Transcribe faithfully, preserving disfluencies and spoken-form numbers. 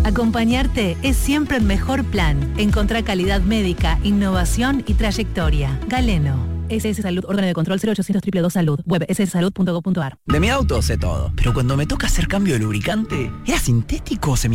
Acompañarte es siempre el mejor plan. Encontrá calidad médica, innovación y trayectoria. Galeno. S S Salud, órgano de control cero ochocientos dos dos dos Salud. Web ese ese salud punto gov punto ar. De mi auto sé todo, pero cuando me toca hacer cambio de lubricante, ¿era sintético o semi